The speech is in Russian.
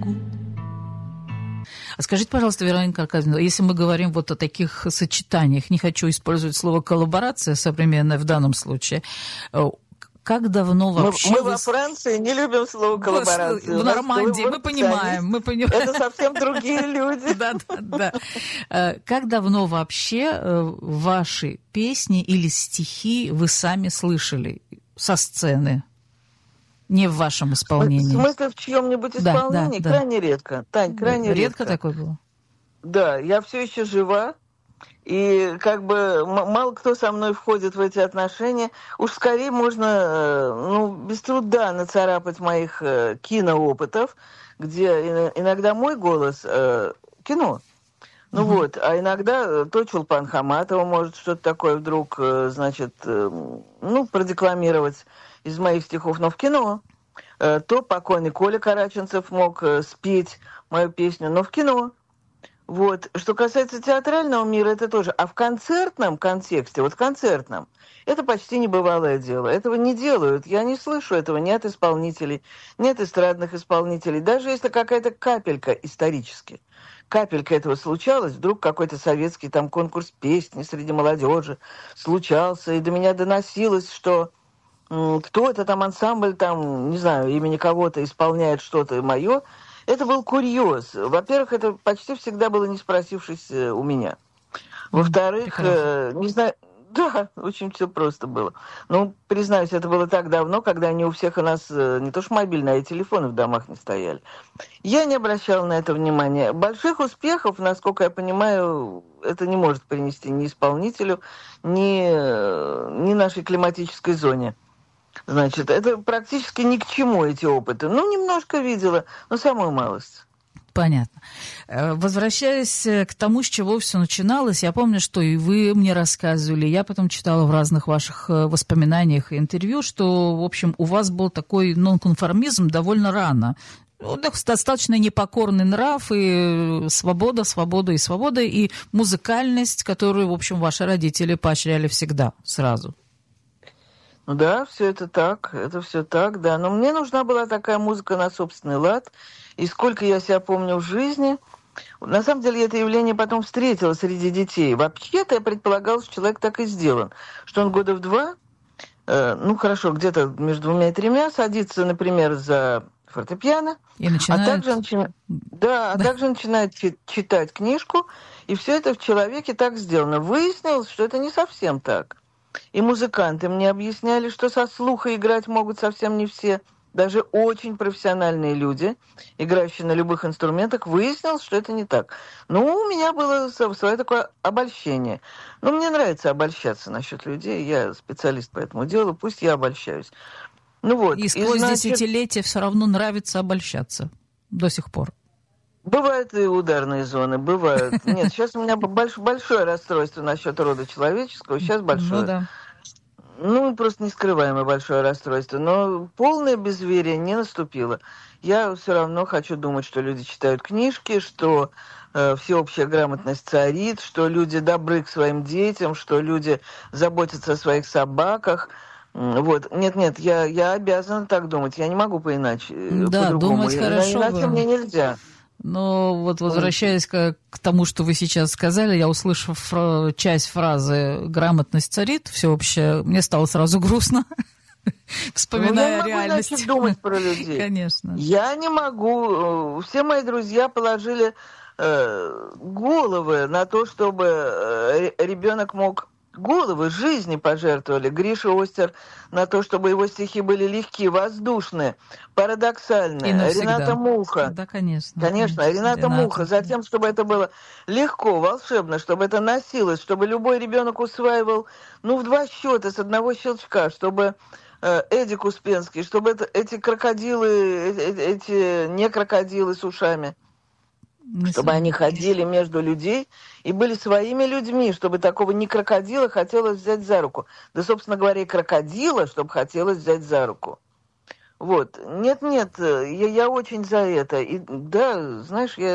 берегу. А скажите, пожалуйста, Вероника Аркадьевна, если мы говорим вот о таких сочетаниях, не хочу использовать слово «коллаборация» современное в данном случае, как давно вообще... Мы во Франции не любим слово «коллаборация». В Нормандии, мы понимаем. Это совсем другие люди. Да. Как давно вообще ваши песни или стихи вы сами слышали со сцены? Не в вашем исполнении. В смысле, в чьем-нибудь исполнении? Да. Крайне редко. Тань, крайне редко. Редко такое было? Да, я все еще жива. И как бы мало кто со мной входит в эти отношения. Уж скорее можно, без труда нацарапать моих киноопытов, где иногда мой голос кино. А иногда то Чулпан Хаматова может что-то такое вдруг, продекламировать из моих стихов, но в кино. То покойный Коля Караченцев мог спеть мою песню, но в кино. Вот. Что касается театрального мира, это тоже. А в концертном контексте, в концертном, это почти небывалое дело. Этого не делают. Я не слышу этого ни от исполнителей, ни от эстрадных исполнителей. Даже если какая-то капелька исторически. Капелька этого случалась, вдруг какой-то советский там конкурс песни среди молодежи случался, и до меня доносилось, что кто-то там, ансамбль там, не знаю, имени кого-то исполняет что-то мое. Это был курьез. Во-первых, это почти всегда было не спросившись у меня. Во-вторых, не знаю... Да, очень все просто было. Признаюсь, это было так давно, когда не у всех у нас не то что мобильные, а и телефоны в домах не стояли. Я не обращала на это внимания. Больших успехов, насколько я понимаю, это не может принести ни исполнителю, ни нашей климатической зоне. Значит, это практически ни к чему, эти опыты. Немножко видела, но самую малость. Понятно. Возвращаясь к тому, с чего все начиналось, я помню, что и вы мне рассказывали, я потом читала в разных ваших воспоминаниях и интервью, что, в общем, у вас был такой нонконформизм довольно рано. Достаточно непокорный нрав, и свобода, и музыкальность, которую, в общем, ваши родители поощряли всегда, сразу. Да, все это так, да. Но мне нужна была такая музыка на собственный лад. И сколько я себя помню в жизни, на самом деле я это явление потом встретила среди детей. Вообще-то я предполагала, что человек так и сделан, что он года в 2, где-то между 2 и 3, садится, например, за фортепиано, и начинает... также начинает читать книжку, и все это в человеке так сделано. Выяснилось, что это не совсем так. И музыканты мне объясняли, что со слуха играть могут совсем не все. Даже очень профессиональные люди, играющие на любых инструментах, выяснилось, что это не так. У меня было свое такое обольщение. Мне нравится обольщаться насчет людей. Я специалист по этому делу, пусть я обольщаюсь. И сквозь десятилетия все равно нравится обольщаться до сих пор. Бывают и ударные зоны, бывают. Нет, сейчас у меня большое расстройство насчет рода человеческого. Сейчас большое. Просто нескрываемое большое расстройство. Но полное безверие не наступило. Я все равно хочу думать, что люди читают книжки, что всеобщая грамотность царит, что люди добры к своим детям, что люди заботятся о своих собаках. Нет, я обязана так думать. Я не могу поиначе. Да, по-другому. думать хорошо. Иначе мне нельзя. Но возвращаясь к тому, что вы сейчас сказали, я, услышав часть фразы «грамотность царит», всеобщее, мне стало сразу грустно, вспоминая реальность. Я не могу иначе думать про людей. Конечно. Я не могу. Все мои друзья положили головы на то, чтобы ребенок мог... Головы жизни пожертвовали. Гриша Остер на то, чтобы его стихи были легкие, воздушные, парадоксальные. Рената Муха. Да, конечно. Конечно, Рената Муха. Затем, чтобы это было легко, волшебно, чтобы это носилось, чтобы любой ребенок усваивал, в 2 счета, с одного щелчка, чтобы Эдик Успенский, чтобы эти крокодилы, эти не крокодилы с ушами, чтобы они ходили между людей и были своими людьми, чтобы такого не крокодила хотелось взять за руку. Да, собственно говоря, и крокодила, чтобы хотелось взять за руку. Нет, я очень за это. И да, знаешь, я